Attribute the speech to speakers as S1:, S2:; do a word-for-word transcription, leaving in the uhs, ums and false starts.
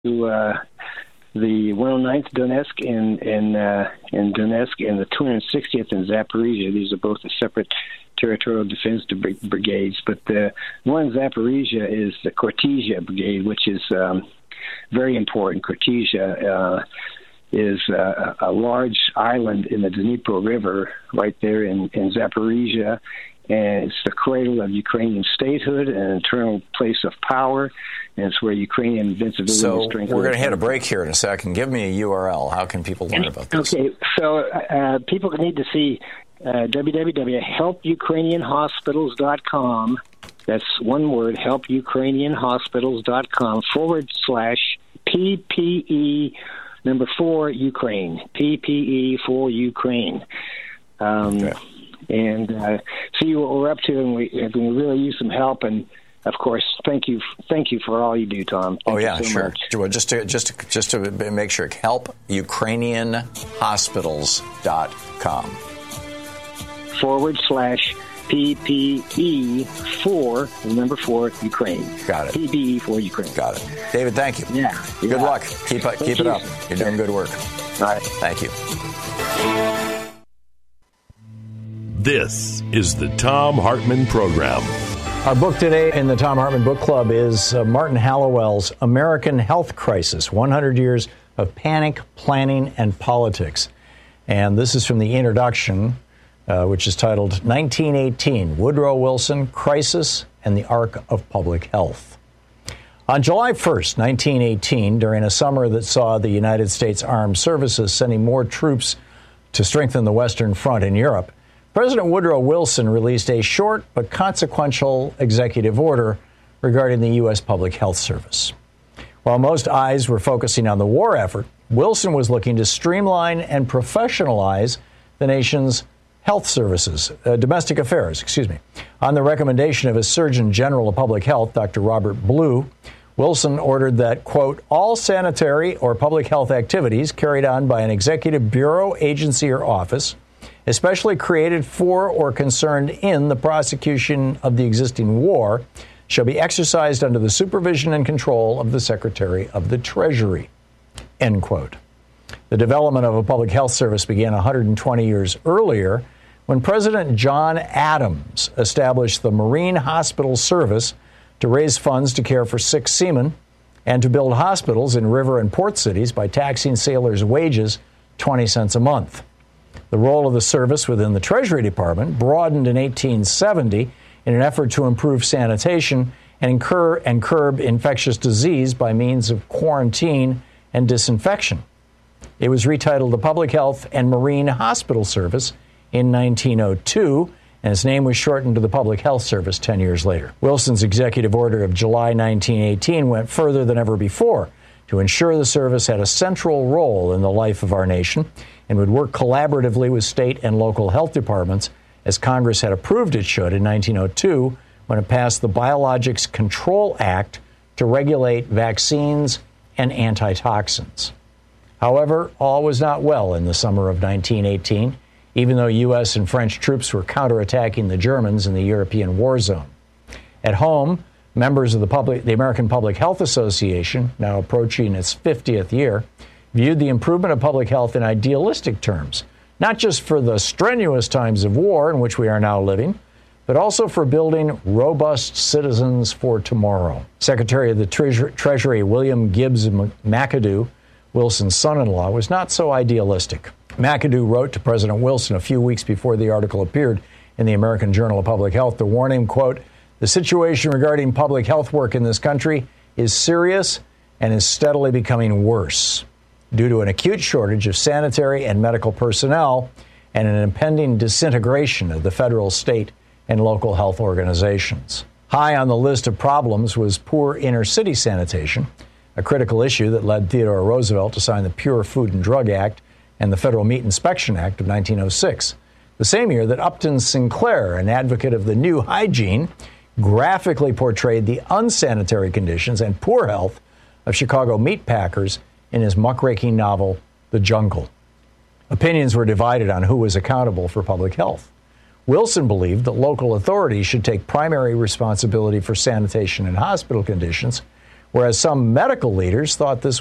S1: to uh, the one hundred ninth Donetsk in in, uh, in Donetsk and the two hundred sixtieth in Zaporizhia. These are both the separate territorial defense brigades, but the one in Zaporizhia is the Kortizha Brigade, which is um, very important. Kortizha uh, is uh, a large island in the Dnipro River right there in, in Zaporizhia, and it's the cradle of Ukrainian statehood and an eternal place of power, and it's where Ukrainian invincibility
S2: so
S1: and strength.
S2: So we're going to hit a break here in a second. Give me a U R L. How can people learn about this?
S1: Okay, so uh, people need to see uh, w w w dot help ukrainian hospitals dot com. That's one word, help ukrainian hospitals dot com forward slash P P E number four Ukraine. P P E for Ukraine. Um, okay. And uh, see what we're up to, and we, and we really use some help. And of course, thank you, thank you for all you do, Tom. Thank
S2: oh yeah,
S1: you so
S2: sure.
S1: much.
S2: Well, just to just to, just to make sure, help ukrainian hospitals dot com
S1: forward slash P P E for number four Ukraine.
S2: Got it.
S1: P P E for Ukraine.
S2: Got it. David, thank you.
S1: Yeah.
S2: Good
S1: yeah.
S2: luck. Keep up. Keep
S1: you.
S2: it up. You're doing good work.
S1: All right.
S2: Thank you.
S3: This is the Thom Hartmann Program.
S4: Our book today in the Thom Hartmann Book Club is uh, Martin Hallowell's American Health Crisis, one hundred years of Panic, Planning, and Politics. And this is from the introduction, uh, which is titled nineteen eighteen, Woodrow Wilson, Crisis and the Arc of Public Health. On July first, nineteen eighteen, during a summer that saw the United States Armed Services sending more troops to strengthen the Western Front in Europe, President Woodrow Wilson released a short but consequential executive order regarding the U S Public Health Service. While most eyes were focusing on the war effort, Wilson was looking to streamline and professionalize the nation's health services, uh, domestic affairs, excuse me. On the recommendation of his Surgeon General of Public Health, Doctor Robert Blue, Wilson ordered that, quote, all sanitary or public health activities carried on by an executive bureau, agency, or office, especially created for or concerned in the prosecution of the existing war, shall be exercised under the supervision and control of the Secretary of the Treasury, end quote. The development of a public health service began one hundred twenty years earlier when President John Adams established the Marine Hospital Service to raise funds to care for sick seamen and to build hospitals in river and port cities by taxing sailors' wages twenty cents a month. The role of the service within the Treasury Department broadened in eighteen seventy in an effort to improve sanitation and, incur, and curb infectious disease by means of quarantine and disinfection. It was retitled the Public Health and Marine Hospital Service in nineteen oh two, and its name was shortened to the Public Health Service ten years later. Wilson's executive order of July nineteen eighteen went further than ever before to ensure the service had a central role in the life of our nation and would work collaboratively with state and local health departments, as Congress had approved it should in nineteen oh two when it passed the Biologics Control Act to regulate vaccines and antitoxins. However, all was not well in the summer of nineteen eighteen, even though U S and French troops were counterattacking the Germans in the European war zone. At home, members of the, public, the American Public Health Association, now approaching its fiftieth year, viewed the improvement of public health in idealistic terms, not just for the strenuous times of war in which we are now living, but also for building robust citizens for tomorrow. Secretary of the Treasury, Treasury William Gibbs McAdoo, Wilson's son-in-law, was not so idealistic. McAdoo wrote to President Wilson a few weeks before the article appeared in the American Journal of Public Health to warn him, quote, the situation regarding public health work in this country is serious and is steadily becoming worse due to an acute shortage of sanitary and medical personnel and an impending disintegration of the federal, state, and local health organizations. High on the list of problems was poor inner-city sanitation, a critical issue that led Theodore Roosevelt to sign the Pure Food and Drug Act and the Federal Meat Inspection Act of nineteen oh six, the same year that Upton Sinclair, an advocate of the new hygiene, graphically portrayed the unsanitary conditions and poor health of Chicago meat packers in his muckraking novel, The Jungle. Opinions were divided on who was accountable for public health. Wilson believed that local authorities should take primary responsibility for sanitation and hospital conditions, whereas some medical leaders thought this